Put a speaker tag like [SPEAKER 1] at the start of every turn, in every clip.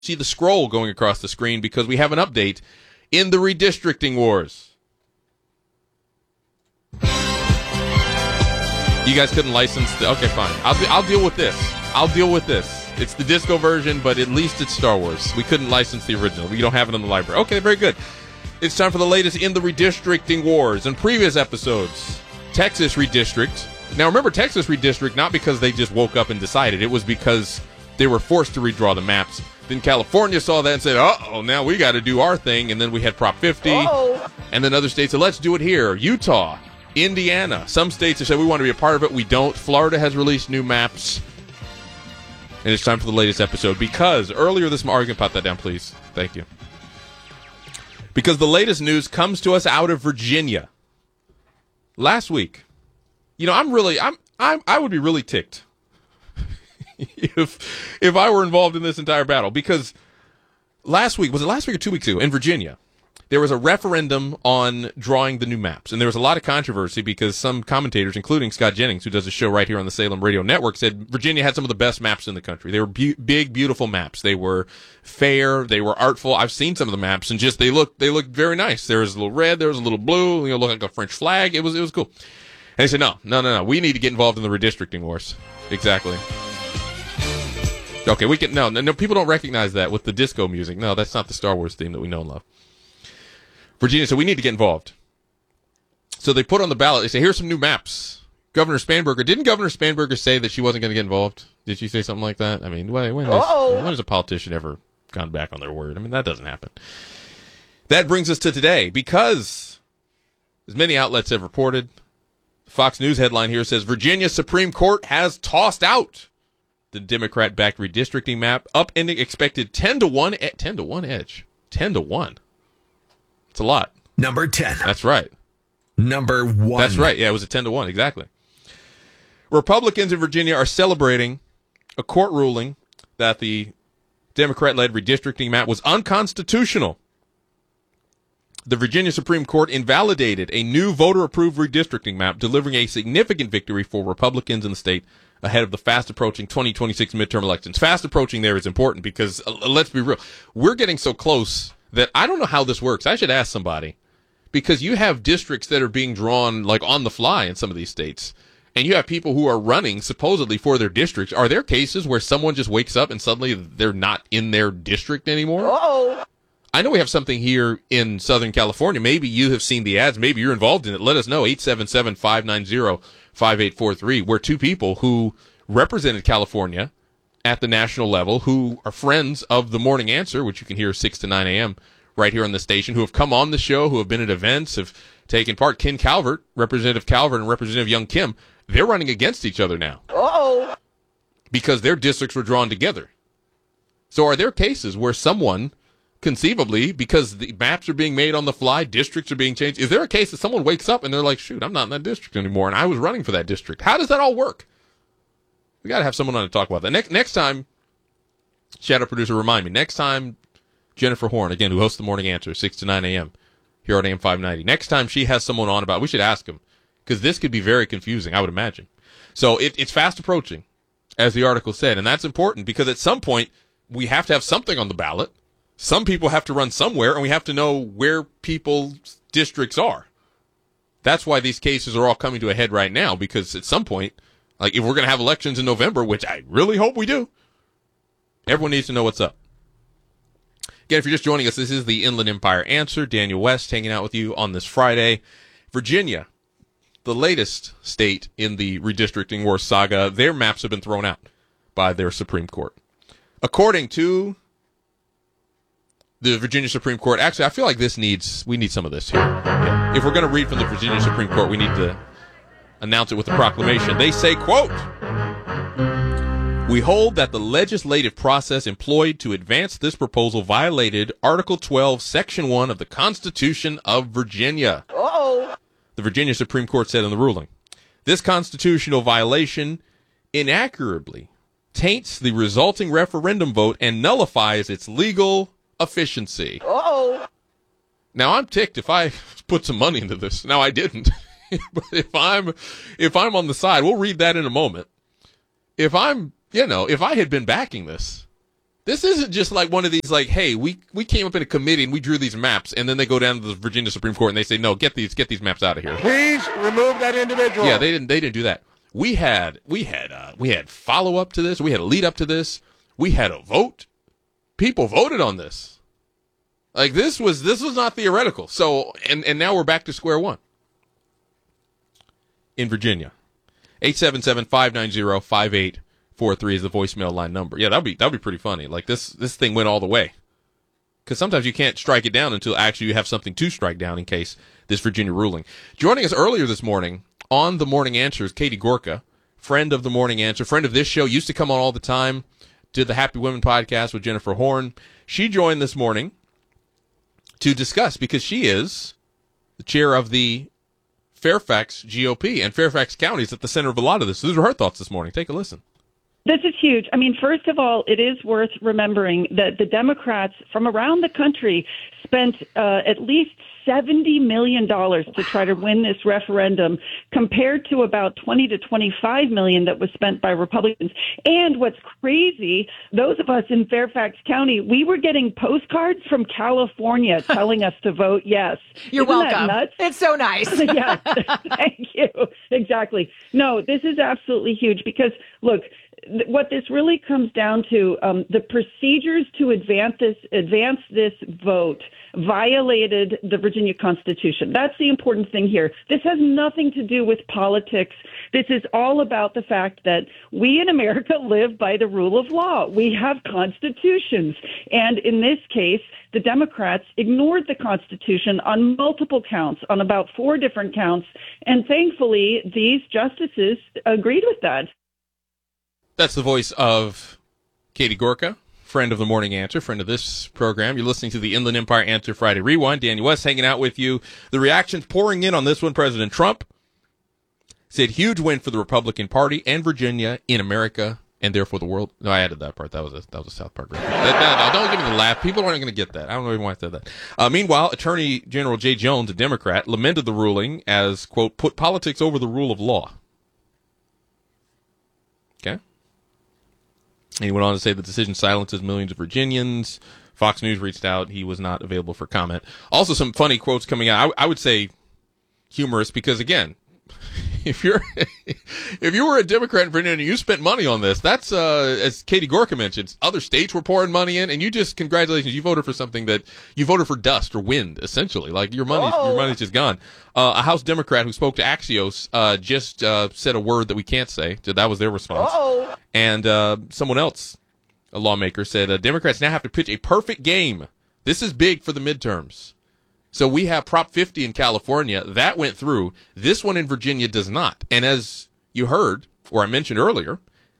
[SPEAKER 1] see the scroll going across the screen because we have an update in the redistricting wars. You guys couldn't license okay, fine. I'll deal with this. It's the disco version, but at least it's Star Wars. We couldn't license the original. We don't have it in the library. Okay, very good. It's time for the latest in the redistricting wars. In previous episodes, Texas redistrict. Now remember, Texas redistrict not because they just woke up and decided. It was because they were forced to redraw the maps. Then California saw that and said, uh-oh, now we got to do our thing. And then we had Prop 50. And then other states said, let's do it here. Utah, Indiana. Some states have said, we want to be a part of it. We don't. Florida has released new maps. And it's time for the latest episode because earlier this morning, you can pop that down, please. Thank you. Because the latest news comes to us out of Virginia. Last week, I would be really ticked if I were involved in this entire battle, because last week, was it last week or 2 weeks ago, in Virginia, there was a referendum on drawing the new maps, and there was a lot of controversy because some commentators, including Scott Jennings, who does a show right here on the Salem Radio Network, said Virginia had some of the best maps in the country. They were big, beautiful maps. They were fair. They were artful. I've seen some of the maps, and just they looked very nice. There was a little red. There was a little blue. Looked like a French flag. It was cool. And they said, no. We need to get involved in the redistricting wars. Exactly. Okay, we can no. People don't recognize that with the disco music. No, that's not the Star Wars theme that we know and love. Virginia said we need to get involved. So they put on the ballot. They say here's some new maps. Governor Spanberger. Didn't Governor Spanberger say that she wasn't going to get involved? Did she say something like that? I mean, when has a politician ever gone back on their word? I mean, that doesn't happen. That brings us to today because, as many outlets have reported, Fox News headline here says Virginia Supreme Court has tossed out the Democrat-backed redistricting map, upending expected 10-1 edge. 10-1. It's a lot.
[SPEAKER 2] Number 10.
[SPEAKER 1] That's right.
[SPEAKER 2] Number 1.
[SPEAKER 1] That's right. Yeah, it was a 10-1. Exactly. Republicans in Virginia are celebrating a court ruling that the Democrat-led redistricting map was unconstitutional. The Virginia Supreme Court invalidated a new voter-approved redistricting map, delivering a significant victory for Republicans in the state ahead of the fast-approaching 2026 midterm elections. Fast approaching there is important because, let's be real, we're getting so close that I don't know how this works. I should ask somebody, because you have districts that are being drawn like on the fly in some of these states, and you have people who are running supposedly for their districts. Are there cases where someone just wakes up and suddenly they're not in their district anymore? Uh-oh. I know we have something here in Southern California. Maybe you have seen the ads. Maybe you're involved in it. Let us know. 877-590-5843, where two people who represented California at the national level, who are friends of the Morning Answer, which you can hear 6 to 9 a.m. right here on the station, who have come on the show, who have been at events, have taken part. Ken Calvert, Representative Calvert, and Representative Young Kim, they're running against each other now. Uh-oh. Because their districts were drawn together. So are there cases where someone, conceivably, because the maps are being made on the fly, districts are being changed, is there a case that someone wakes up and they're like, shoot, I'm not in that district anymore, and I was running for that district? How does that all work? We got to have someone on to talk about that. Next time, Shadow Producer, remind me, next time Jennifer Horn, again, who hosts the Morning Answer, 6 to 9 a.m. here on AM 590, next time she has someone on about it, we should ask them, because this could be very confusing, I would imagine. So it's fast approaching, as the article said, and that's important because at some point, we have to have something on the ballot. Some people have to run somewhere, and we have to know where people's districts are. That's why these cases are all coming to a head right now, because at some point, like if we're going to have elections in November, which I really hope we do, everyone needs to know what's up. Again, if you're just joining us, this is the Inland Empire Answer. Daniel West hanging out with you on this Friday. Virginia, the latest state in the redistricting war saga, their maps have been thrown out by their Supreme Court. According to the Virginia Supreme Court, actually, I feel like we need some of this here. Yeah. If we're going to read from the Virginia Supreme Court, we need to announce it with a proclamation. They say, quote, "We hold that the legislative process employed to advance this proposal violated Article 12, Section 1 of the Constitution of Virginia." Uh-oh. The Virginia Supreme Court said in the ruling, "This constitutional violation inaccurately taints the resulting referendum vote and nullifies its legal efficiency." Uh-oh. Now, I'm ticked if I put some money into this. Now, I didn't. But if I'm on the side, we'll read that in a moment. If I had been backing this This isn't just like one of these, like, hey, we came up in a committee and we drew these maps, and then they go down to the Virginia Supreme Court and they say, no, get these maps out of here.
[SPEAKER 3] Please remove that individual.
[SPEAKER 1] Yeah, they didn't do that. We had follow up to this. We had a lead up to this. We had a vote. People voted on this. Like, this was not theoretical. So, and now we're back to square one in Virginia. 877-590-5843 is the voicemail line number. Yeah, that'd be pretty funny. Like, this thing went all the way. Because sometimes you can't strike it down until actually you have something to strike down in case this Virginia ruling. Joining us earlier this morning on The Morning Answer is Katie Gorka, friend of The Morning Answer, friend of this show, used to come on all the time, did the Happy Women podcast with Jennifer Horn. She joined this morning to discuss, because she is the chair of the Fairfax GOP, and Fairfax County is at the center of a lot of this. So these are her thoughts this morning. Take a listen.
[SPEAKER 4] This is huge. I mean, first of all, it is worth remembering that the Democrats from around the country spent at least $70 million to try to win this referendum, compared to about $20 to $25 million that was spent by Republicans. And what's crazy, those of us in Fairfax County, we were getting postcards from California telling us to vote yes.
[SPEAKER 5] You're
[SPEAKER 4] Isn't
[SPEAKER 5] welcome.
[SPEAKER 4] that nuts?
[SPEAKER 5] It's so nice.
[SPEAKER 4] Yeah, thank you. Exactly. No, this is absolutely huge because, look, what this really comes down to, the procedures to advance this vote violated the Virginia Constitution. That's the important thing here. This has nothing to do with politics. This is all about the fact that we in America live by the rule of law. We have constitutions. And in this case, the Democrats ignored the Constitution on multiple counts, on about 4 different counts. And thankfully, these justices agreed with that.
[SPEAKER 1] That's the voice of Katie Gorka, friend of The Morning Answer, friend of this program. You're listening to the Inland Empire Answer Friday Rewind. Daniel West hanging out with you. The reactions pouring in on this one. President Trump said huge win for the Republican Party and Virginia in America and therefore the world. No, I added that part. That was a South Park reference. No, don't give me the laugh. People aren't going to get that. I don't even why I said that. Meanwhile, Attorney General Jay Jones, a Democrat, lamented the ruling as, quote, put politics over the rule of law. Okay. And he went on to say the decision silences millions of Virginians. Fox News reached out. He was not available for comment. Also, some funny quotes coming out. I would say humorous because, again, if you were a Democrat in Virginia and you spent money on this, that's, as Katie Gorka mentioned, other states were pouring money in, and congratulations, you voted for something that, you voted for dust or wind, essentially. Like, your money's just gone. A House Democrat who spoke to Axios, just said a word that we can't say. So that was their response. And someone else, a lawmaker, said, Democrats now have to pitch a perfect game. This is big for the midterms. So we have Prop 50 in California. That went through. This one in Virginia does not. And as you heard, or I mentioned earlier,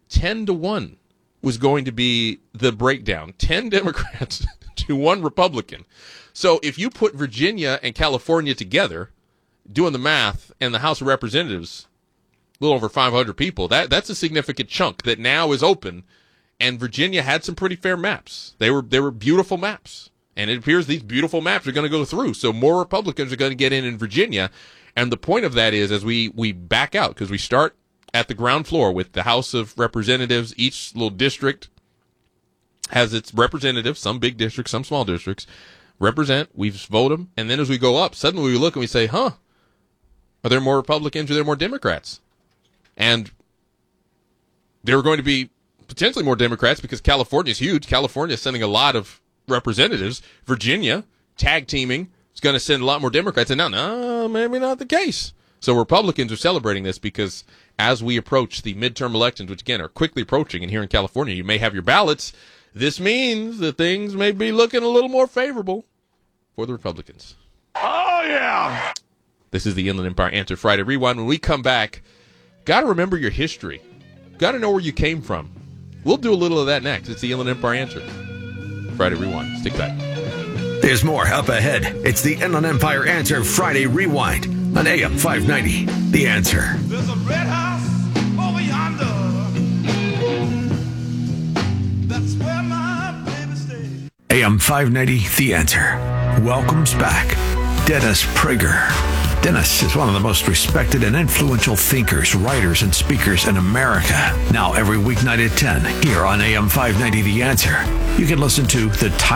[SPEAKER 1] 10-1 was going to be the breakdown. 10 Democrats to 1 Republican. So if you put Virginia and California together, doing the math, and the House of Representatives, a little over 500 people, that's a significant chunk that now is open. And Virginia had some pretty fair maps. They were beautiful maps. And it appears these beautiful maps are going to go through. So more Republicans are going to get in Virginia. And the point of that is, as we back out, because we start at the ground floor with the House of Representatives, each little district has its representatives, some big districts, some small districts, represent, we vote them. And then as we go up, suddenly we look and we say, are there more Republicans or are there more Democrats? And there are going to be potentially more Democrats because California is huge. California is sending a lot of representatives. Virginia, tag teaming, is going to send a lot more Democrats. And now, no, maybe not the case. So Republicans are celebrating this because as we approach the midterm elections, which again are quickly approaching, and here in California you may have your ballots, this means that things may be looking a little more favorable for the Republicans.
[SPEAKER 3] Oh, yeah.
[SPEAKER 1] This is the Inland Empire Answer Friday Rewind. When we come back, got to remember your history. Got to know where you came from. We'll do a little of that next. It's the Inland Empire Answer Friday Rewind. Stick tight.
[SPEAKER 2] There's more up ahead. It's the Inland Empire Answer Friday Rewind on AM 590. The Answer.
[SPEAKER 6] There's a red house over yonder. That's where my baby stays.
[SPEAKER 2] AM 590. The Answer welcomes back Dennis Prager. Dennis is one of the most respected and influential thinkers, writers, and speakers in America. Now every weeknight at 10 here on AM 590 The Answer. You can listen to The